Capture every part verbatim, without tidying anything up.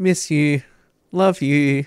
Miss you. Love you.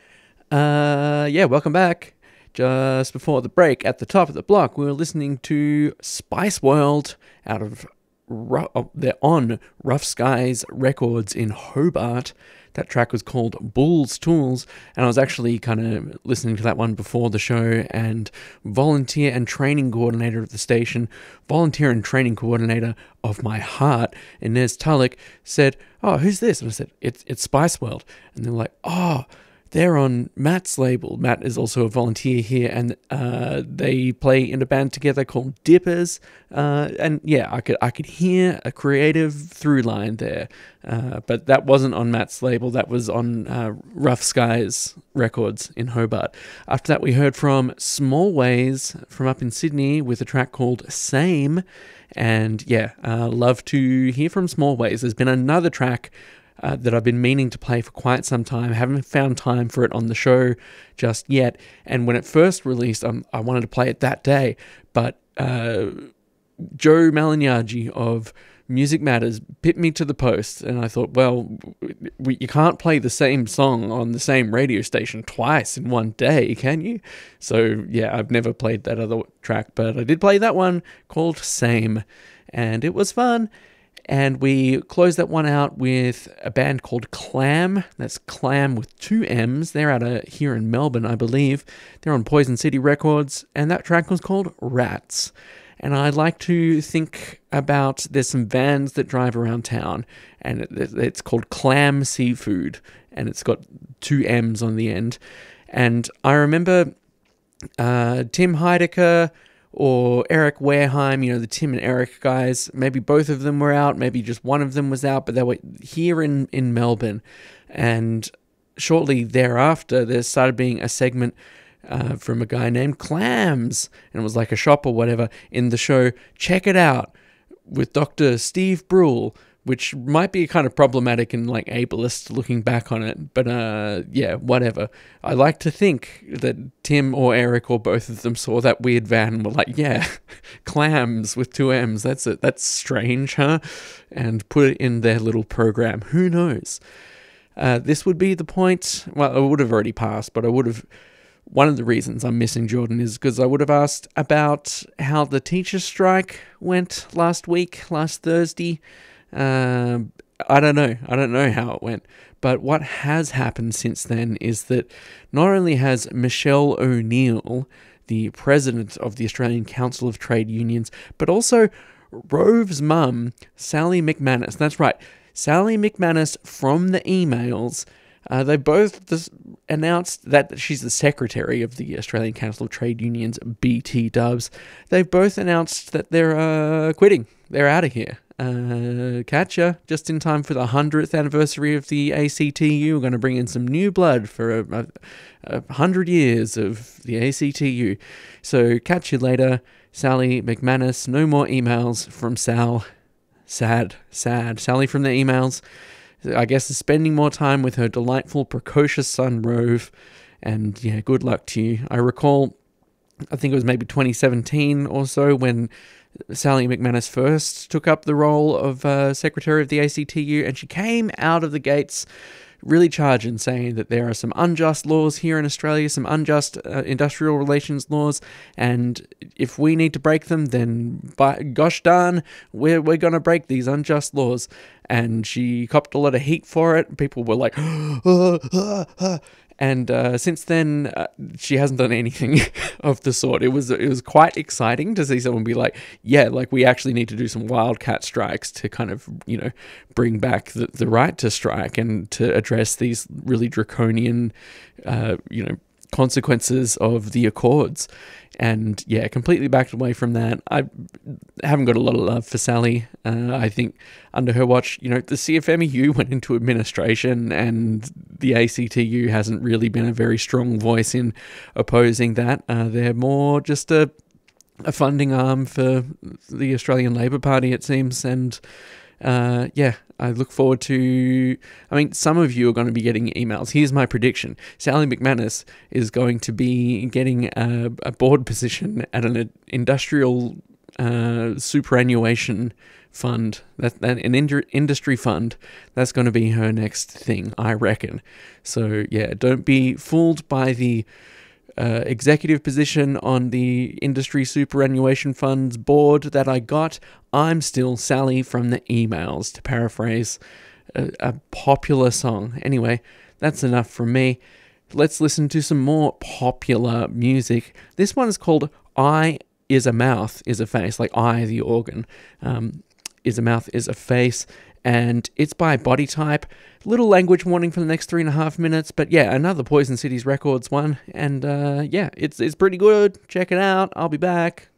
Uh, yeah, welcome back. Just before the break, at the top of the block, we were listening to Spice World out of Ru- oh, they're on Rough Skies Records in Hobart. That track was called Bull's Tools, and I was actually kind of listening to that one before the show, and volunteer and training coordinator of the station, volunteer and training coordinator of my heart, Inez Tulloch, said, "Oh, who's this?" And I said, it's, it's Spice World. And they're like, "Oh, they're on Matt's label." Matt is also a volunteer here, and uh, they play in a band together called Dippers. Uh, and yeah, I could I could hear a creative through line there, uh, but that wasn't on Matt's label. That was on uh, Rough Skies Records in Hobart. After that, we heard from Small Ways from up in Sydney with a track called Same. And yeah, uh, love to hear from Small Ways. There's been another track Uh, that I've been meaning to play for quite some time. I haven't found time for it on the show just yet. And when it first released, um, I wanted to play it that day. But uh, Joe Malignaggi of Music Matters bit me to the post. And I thought, well, we, you can't play the same song on the same radio station twice in one day, can you? So yeah, I've never played that other track. But I did play that one called Same. And it was fun. And we closed that one out with a band called Clam. That's Clam with two M's. They're out of here in Melbourne, I believe. They're on Poison City Records, and that track was called Rats. And I like to think about, there's some vans that drive around town, and it's called Clam Seafood, and it's got two M's on the end. And I remember uh, Tim Heidecker or Eric Wareheim, you know, the Tim and Eric guys, maybe both of them were out, maybe just one of them was out, but they were here in, in Melbourne. And shortly thereafter, there started being a segment uh, from a guy named Clams, and it was like a shop or whatever, in the show Check It Out with Doctor Steve Brule, which might be kind of problematic and like ableist looking back on it. But uh, yeah, whatever. I like to think that Tim or Eric or both of them saw that weird van and were like, yeah, Clams with two M's, that's it. That's strange, huh? And put it in their little program. Who knows? Uh, this would be the point. Well, I would have already passed, but I would have... One of the reasons I'm missing Jordan is because I would have asked about how the teacher strike went last week, last Thursday. Uh, I don't know. I don't know how it went. But what has happened since then is that not only has Michelle O'Neill, the president of the Australian Council of Trade Unions, but also Rove's mum, Sally McManus. That's right. Sally McManus from the emails. Uh, they both dis- announced that she's the secretary of the Australian Council of Trade Unions, B T Dubs. They've both announced that they're uh, quitting. They're out of here. Uh, catch ya, just in time for the hundredth anniversary of the A C T U. We're going to bring in some new blood for a, a, a hundred years of the A C T U. So catch you later, Sally McManus. No more emails from Sal. Sad, sad. Sally from the emails, I guess, is spending more time with her delightful, precocious son, Rove. And yeah, good luck to you. I recall, I think it was maybe twenty seventeen or so, when Sally McManus first took up the role of uh, Secretary of the A C T U, and she came out of the gates really charging, saying that there are some unjust laws here in Australia, some unjust uh, industrial relations laws, and if we need to break them, then by gosh darn, we're, we're going to break these unjust laws. And she copped a lot of heat for it. People were like, ah, ah, ah. And uh, since then, uh, she hasn't done anything of the sort. It was it was quite exciting to see someone be like, yeah, like we actually need to do some wildcat strikes to kind of, you know, bring back the, the right to strike and to address these really draconian, uh, you know, consequences of the Accords. And yeah, completely backed away from that. I haven't got a lot of love for Sally. Uh, I think under her watch, you know, the C F M E U went into administration, and the A C T U hasn't really been a very strong voice in opposing that. Uh, they're more just a, a funding arm for the Australian Labor Party, it seems. And uh, yeah, I look forward to... I mean, some of you are going to be getting emails. Here's my prediction. Sally McManus is going to be getting a, a board position at an industrial uh, superannuation fund, that, that an indu- industry fund, that's going to be her next thing, I reckon. So yeah, don't be fooled by the uh, executive position on the industry superannuation funds board that I got. I'm still Sally from the emails, to paraphrase a, a popular song. Anyway, that's enough from me. Let's listen to some more popular music. This one is called I Is a Mouth Is a Face, like I, the organ, um, is a mouth is a face, and it's by Body Type. Little language warning for the next three and a half minutes, but yeah, another Poison Cities Records one, and uh, yeah, it's it's pretty good. Check it out. I'll be back.